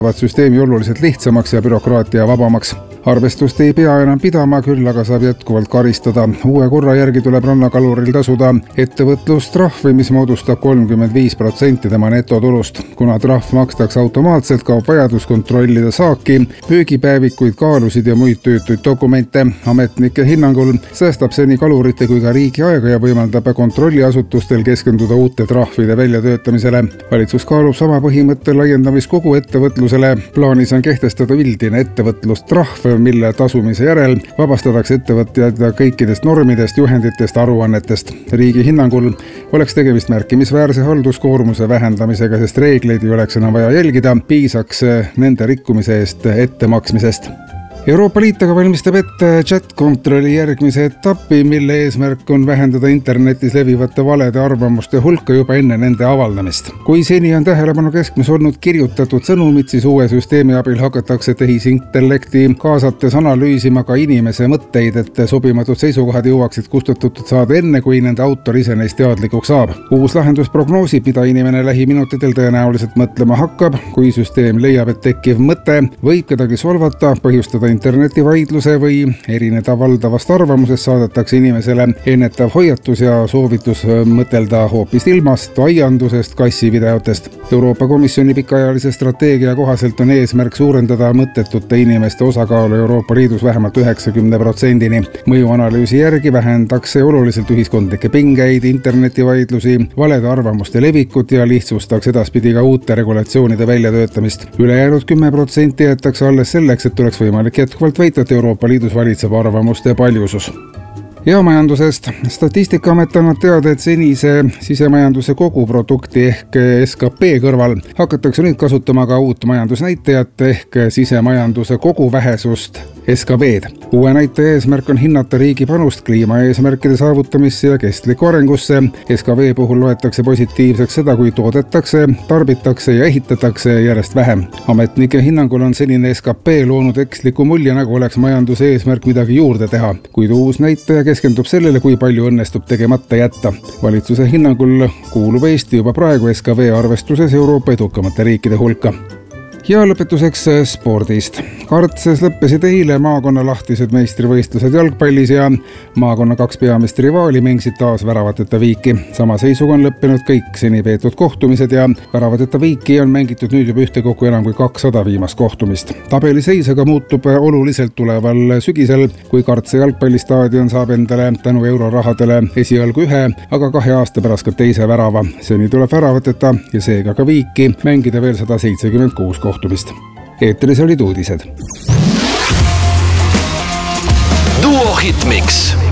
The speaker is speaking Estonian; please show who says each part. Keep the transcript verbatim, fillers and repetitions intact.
Speaker 1: süsteemi oluliselt lihtsamaks ja bürokraatia vabamaks. Arvestust ei pea enam pidama, küll aga saab jätkuvalt karistada. Uue korra järgi tuleb rannakaluril tasuda ettevõtlustrahvi, mis moodustab kolmkümmend viis protsenti tema netotulust. Kuna trahv makstakse automaatselt, kaob vajadus kontrollida saaki, püügipäevikuid, kaalusid ja muid töötuid dokumente. Ametnike hinnangul säästab seni kalurite kui ka riigi aega ja võimaldab kontrolliasutustel keskenduda uute trahvide väljatöötamisele. Valitsus kaalub sama põhimõtte laiendamist kogu ettevõtlusele. Plaanis on kehtestada üldine ettevõtlustrahv, mille tasumise järel vabastatakse ettevõtjad kõikidest normidest, juhenditest, aruannetest. Riigi hinnangul oleks tegemist märkimisväärse halduskoormuse vähendamisega, sest reegleid ei oleks enam vaja jälgida, piisaks nende rikkumise eest ettemaksmisest. Euroopa Liit aga valmistab ette chat-kontrolli järgmise etapi, mille eesmärk on vähendada internetis levivate valede arvamuste hulka juba enne nende avaldamist. Kui seni on tähelepanu keskmes olnud kirjutatud sõnumid, siis uue süsteemi abil hakatakse tehisintellekti kaasates analüüsima ka inimese mõtteid, et sobimatud seisukohad jõuaksid kustutatud saada enne, kui nende autor ise neist teadlikuks saab. Uus lahendus prognoosib, mida inimene lähiminutitel tõenäoliselt mõtlema hakkab. Kui süsteem leiab, et tekkiv mõte võib kedagi solvata, põhjustada internetivaidluse või erineda valdavast arvamusest, saadetakse inimesele ennetav hoiatus ja soovitus mõtelda hoopis ilmast, aiandusest, kassivideotest. Euroopa Komisjoni pikaajalise strateegia kohaselt on eesmärk suurendada mõttetute inimeste osakaalu Euroopa Liidus vähemalt üheksakümne protsendini. Mõjuanalüüsi järgi vähendaks see oluliselt ühiskondlikke pingeid, internetivaidlusi, valede arvamuste levikut ja lihtsustaks edaspidi ka uute regulatsioonide väljatöötamist. Ülejäänud kümme protsenti jäetakse alles selleks, et tuleks võimalik jätkuvalt väita, et Euroopa Liidus valitseb arvamuste paljusus. Ja majandusest. Statistikaamet annab teada, et senise sisemajanduse koguprodukti ehk S K P kõrval hakatakse nüüd kasutama ka uut majandusnäitajat ehk sisemajanduse koguvähesust S K V-d. Uue näitaja eesmärk on hinnata riigi panust kliimaeesmärkide saavutamisse ja kestlikku arengusse. S K V puhul loetakse positiivseks seda, kui toodetakse, tarbitakse ja ehitatakse järjest vähem. Ametnike hinnangul on senine S K P loonud eksliku mulje, nagu oleks majanduse eesmärk midagi juurde teha, kuid uus näitaja keskendub sellele, kui palju õnnestub tegemata jätta. Valitsuse hinnangul kuulub Eesti juba praegu S K V arvestuses Euroopa edukamate riikide hulka. Ja lõpetuseks spordist. Kartses lõppesid eile maakonna lahtised meistrivõistlused jalgpallis ja maakonna kaks peamist rivaali mängisid taas väravateta viiki. Sama seisuga on lõppenud kõik seni peetud kohtumised ja väravateta viiki on mängitud nüüd juba ühtekokku enam kui kakssada viimast kohtumist. Tabeliseis aga muutub oluliselt tuleval sügisel, kui Kartse jalgpallistaadion saab endale tänu eurorahadele esialgu ühe, aga kahe aasta pärast ka teise värava. Seni tuleb väravateta ja seega ka viiki mängida veel sada seitsekümmend kuus kohtumist. Eetris olid uudised.
Speaker 2: Duo Hitmix.